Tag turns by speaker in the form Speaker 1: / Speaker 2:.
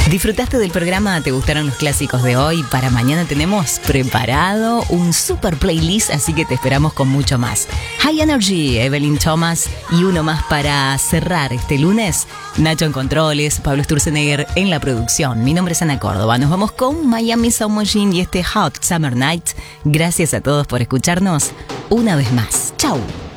Speaker 1: ¿Disfrutaste del programa? ¿Te gustaron los clásicos de hoy? Para mañana tenemos preparado un super playlist, así que te esperamos con mucho más. High Energy, Evelyn Thomas, y uno más para cerrar este lunes. Nacho en controles, Pablo Sturzenegger en la producción. Mi nombre es Ana Córdoba. Nos vamos con Miami Sound Machine y este Hot Summer Night. Gracias a todos por escucharnos una vez más. Chau.